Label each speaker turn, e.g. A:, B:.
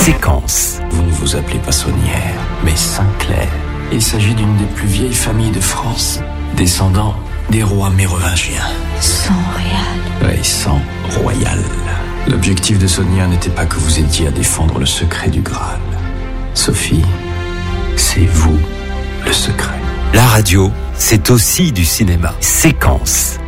A: Séquence.
B: Vous ne vous appelez pas Saunière, mais Sinclair. Il s'agit d'une des plus vieilles familles de France, descendant des rois mérovingiens.
C: Sang royal.
B: Oui, sang royal. L'objectif de Saunière n'était pas que vous aidiez à défendre le secret du Graal. Sophie, c'est vous le secret.
A: La radio, c'est aussi du cinéma. Séquence.